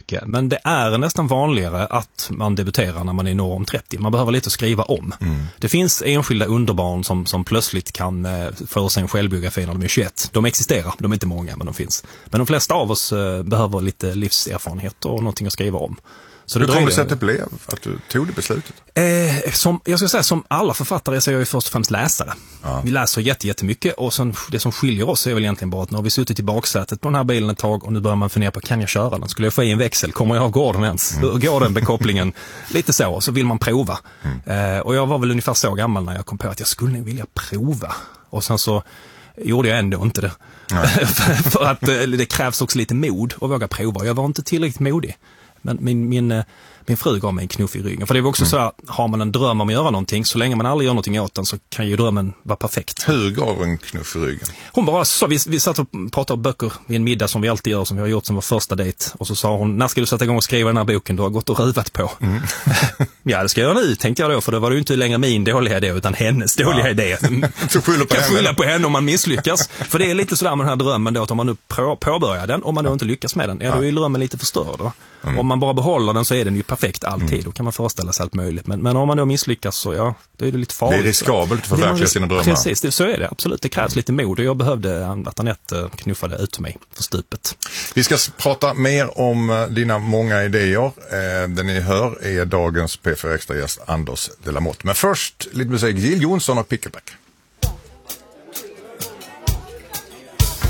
mycket. Men det är nästan vanligare att man debuterar när man är norr om 30. Man behöver lite att skriva om. Det finns enskilda underbarn som plötsligt kan få sig en självbiografi när de är 21. De existerar, de är inte många men de finns. Men de flesta av oss behöver lite livserfarenhet och någonting att skriva om. Så hur kom det sig att det blev att du tog det beslutet? Jag ska säga, som alla författare så är jag ju först och främst läsare. Ja. Vi läser jättemycket och sen, det som skiljer oss är väl egentligen bara att nu har vi suttit i baksätet på den här bilen ett tag och nu börjar man fundera på, kan jag köra den? Skulle jag få i en växel? Kommer jag gå den ens? Hur går den bekopplingen? Lite så vill man prova. Och jag var väl ungefär så gammal när jag kom på att jag skulle vilja prova. Och sen så gjorde jag ändå inte det. För att det krävs också lite mod att våga prova. Jag var inte tillräckligt modig. Men min fru gav mig en knuff i ryggen. För det var också så här, har man en dröm om att göra någonting, så länge man aldrig gör någonting åt den så kan ju drömmen vara perfekt. Hur gav en knuff i ryggen? Hon bara sa, vi satt och pratade om böcker vid en middag som vi alltid gör, som vi har gjort som vår första dejt. Och så sa hon, när ska du sätta igång och skriva den här boken du har gått och ruvat på? Ja, det ska jag göra nu, tänkte jag då, för det var ju inte längre min dåliga idé utan hennes dåliga idé. Så skylla på henne om man misslyckas. För det är lite sådär med den här drömmen då, att om man nu påbörjar den, om man då inte lyckas med den, då är drömmen lite förstörd då. Om man bara behåller den så är den ju perfekt alltid. Då kan man föreställa sig allt möjligt. Men om man då misslyckas så då är det lite farligt. Det är riskabelt att förverkliga sina drömmar. Precis, så är det absolut. Det krävs lite mod och jag behövde att Anette knuffade ut mig för stupet. Vi ska prata mer om dina många idéer. Det ni hör är dagens P4 Extra-gäst Anders de la Motte. Men först lite musik. Jill Johnson och Pickleback.